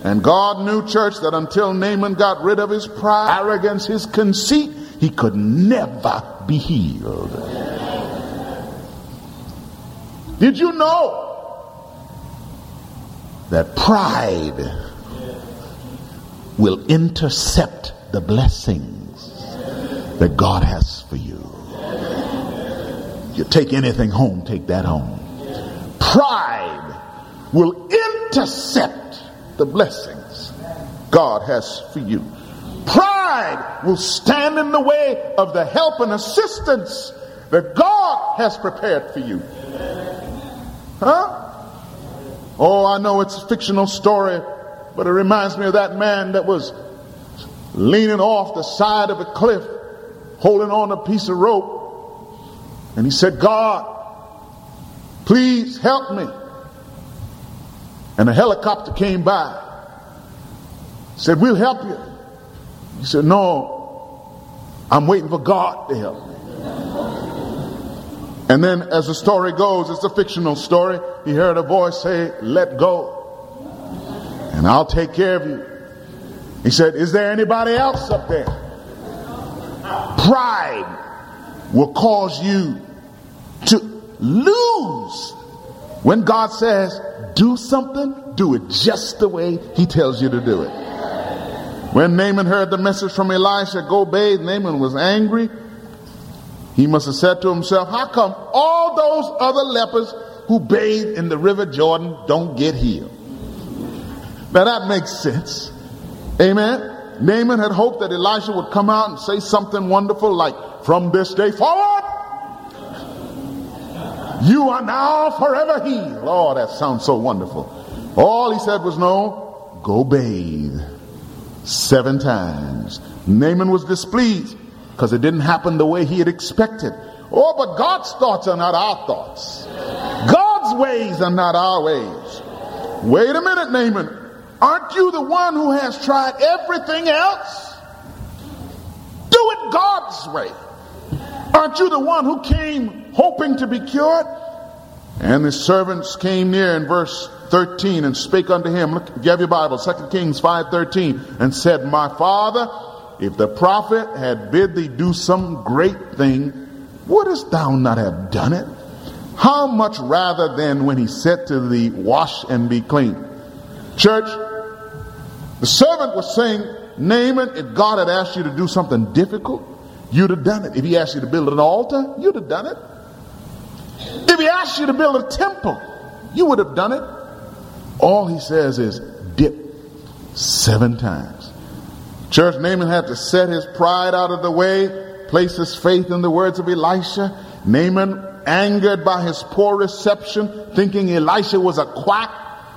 And God knew, church, that until Naaman got rid of his pride, arrogance, his conceit, he could never be healed. Did you know that pride will intercept the blessings that God has for you? You take anything home, take that home. Pride will intercept the blessings God has for you. Pride will stand in the way of the help and assistance that God has prepared for you. Huh? Oh, I know it's a fictional story, but it reminds me of that man that was leaning off the side of a cliff, holding on a piece of rope. And he said, God, please help me. And a helicopter came by. Said, we'll help you. He said, no, I'm waiting for God to help me. And then as the story goes, it's a fictional story, he heard a voice say, let go, and I'll take care of you. He said, is there anybody else up there? Pride will cause you to lose. When God says, do something, do it just the way he tells you to do it. When Naaman heard the message from Elisha, go bathe, Naaman was angry. He must have said to himself, how come all those other lepers who bathe in the river Jordan don't get healed? Now that makes sense. Amen. Naaman had hoped that Elisha would come out and say something wonderful like, from this day forward, you are now forever healed. Oh, that sounds so wonderful. All he said was, no, go bathe 7 times. Naaman was displeased because it didn't happen the way he had expected. Oh, but God's thoughts are not our thoughts. God's ways are not our ways. Wait a minute, Naaman. Aren't you the one who has tried everything else? Do it God's way. Aren't you the one who came hoping to be cured? And the servants came near in verse 13 and spake unto him. Look, if you have your Bible, 2 Kings 5:13, and said, my father, if the prophet had bid thee do some great thing, wouldest thou not have done it? How much rather then when he said to thee, wash and be clean? Church, the servant was saying, Naaman, if God had asked you to do something difficult, you'd have done it. If he asked you to build an altar, you'd have done it. If he asked you to build a temple, you would have done it. All he says is dip 7 times. Church, Naaman had to set his pride out of the way, place his faith in the words of Elisha. Naaman, angered by his poor reception, thinking Elisha was a quack.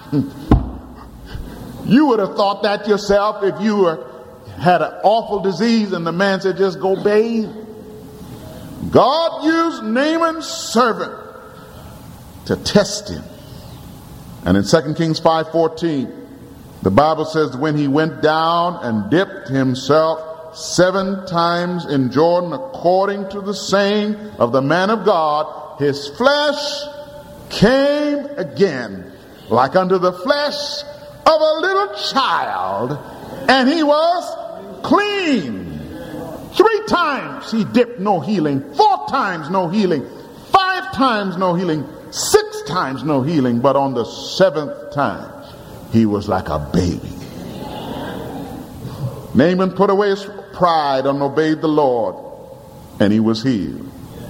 You would have thought that yourself if you had an awful disease and the man said, just go bathe. God used Naaman's servant to test him. And in 2 Kings 5:14, the Bible says, when he went down and dipped himself 7 times in Jordan, according to the saying of the man of God, his flesh came again like unto the flesh of a little child, and he was clean. 3 times he dipped, no healing. 4 times no healing. 5 times no healing. 6 times no healing. But on the 7th time, he was like a baby. Naaman put away his pride and obeyed the Lord, and he was healed.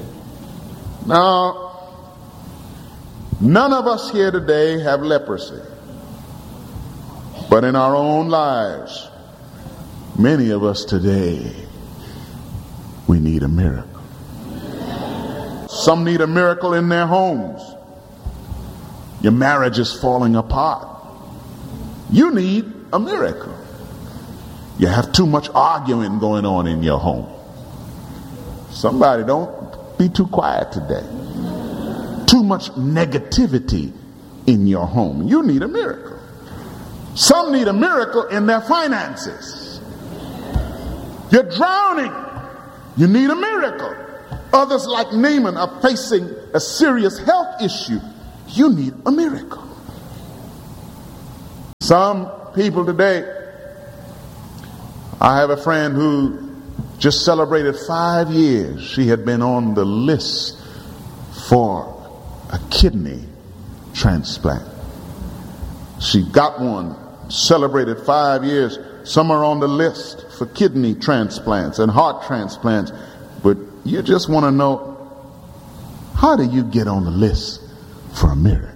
Now, none of us here today have leprosy. But in our own lives, many of us today, we need a miracle. Some need a miracle in their homes. Your marriage is falling apart. You need a miracle. You have too much arguing going on in your home. Somebody don't be too quiet today. Too much negativity in your home. You need a miracle. Some need a miracle in their finances. You're drowning. You need a miracle. Others, like Naaman, are facing a serious health issue. You need a miracle. Some people today. I have a friend who just celebrated 5 years. She had been on the list for a kidney transplant. She got one, celebrated 5 years. Some are on the list for kidney transplants and heart transplants. But you just want to know, how do you get on the list for a miracle?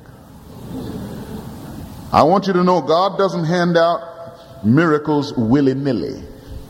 I want you to know God doesn't hand out miracles willy-nilly.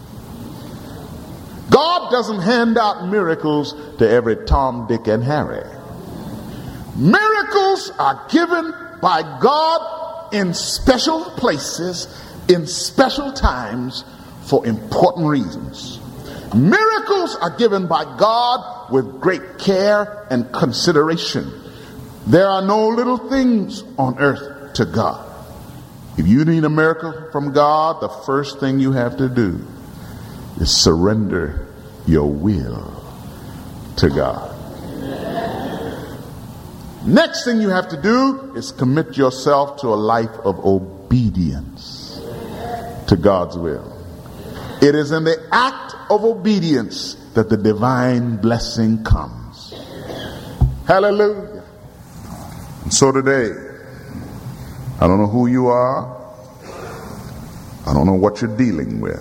God doesn't hand out miracles to every Tom, Dick, and Harry. Miracles are given by God in special places, in special times, for important reasons. Miracles are given by God with great care and consideration. There are no little things on earth to God. If you need a miracle from God, the first thing you have to do is surrender your will to God. Next thing you have to do is commit yourself to a life of obedience to God's will. It is in the act of obedience that the divine blessing comes. Hallelujah. And so today, I don't know who you are. I don't know what you're dealing with.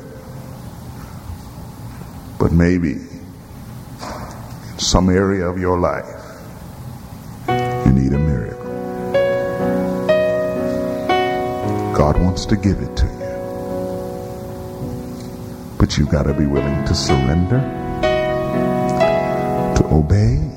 But maybe in some area of your life, you need a miracle. God wants to give it to you. But you've got to be willing to surrender, to obey,